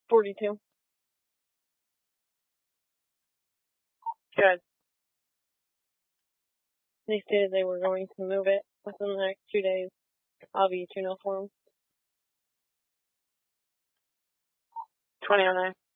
42. Good. They stated they were going to move it within the next 2 days. I'll be to know for them. 2009.